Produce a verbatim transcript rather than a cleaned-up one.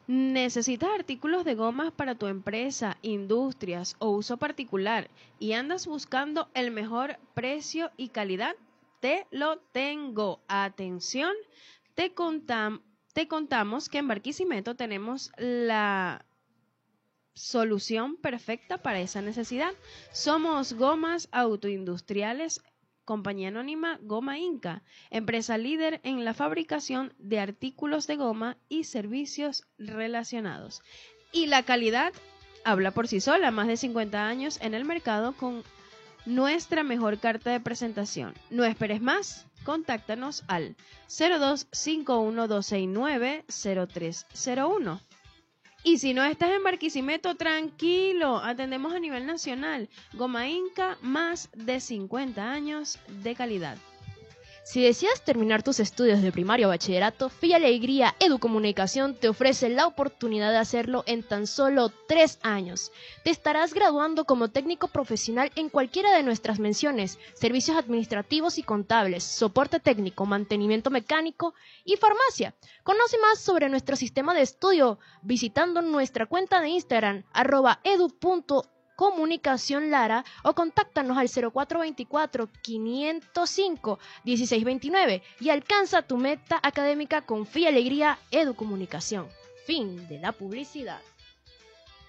¿Necesitas artículos de gomas para tu empresa, industrias o uso particular y andas buscando el mejor precio y calidad? Te lo tengo. Atención, te contam- te contamos que en Barquisimeto tenemos la solución perfecta para esa necesidad. Somos Gomas Autoindustriales, compañía anónima Goma Inca, empresa líder en la fabricación de artículos de goma y servicios relacionados. Y la calidad habla por sí sola, más de cincuenta años en el mercado con nuestra mejor carta de presentación. No esperes más, contáctanos al cero dos cinco uno dos seis nueve cero tres cero uno. Y si no estás en Barquisimeto, tranquilo, atendemos a nivel nacional. Goma Inca, más de cincuenta años de calidad. Si deseas terminar tus estudios de primaria o bachillerato, Filla Alegría Educomunicación te ofrece la oportunidad de hacerlo en tan solo tres años. Te estarás graduando como técnico profesional en cualquiera de nuestras menciones: servicios administrativos y contables, soporte técnico, mantenimiento mecánico y farmacia. Conoce más sobre nuestro sistema de estudio visitando nuestra cuenta de Instagram, arroba edu punto comunicación lara, o contáctanos al cero cuatro veinticuatro, quinientos cinco, dieciséis veintinueve y alcanza tu meta académica con Filla Alegría Educomunicación. Fin de la publicidad.